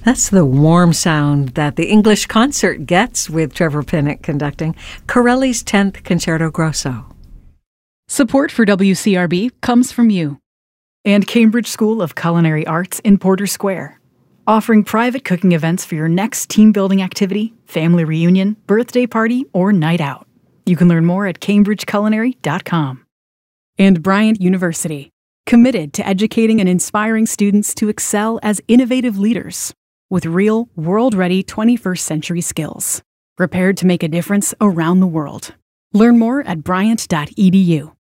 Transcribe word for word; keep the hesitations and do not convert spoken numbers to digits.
That's the warm sound that the English concert gets with Trevor Pinnock conducting Corelli's tenth Concerto Grosso. Support for W C R B comes from you and Cambridge School of Culinary Arts in Porter Square, offering private cooking events for your next team-building activity, family reunion, birthday party, or night out. You can learn more at cambridge culinary dot com. And Bryant University, committed to educating and inspiring students to excel as innovative leaders with real, world-ready twenty-first century skills, prepared to make a difference around the world. Learn more at bryant dot e d u.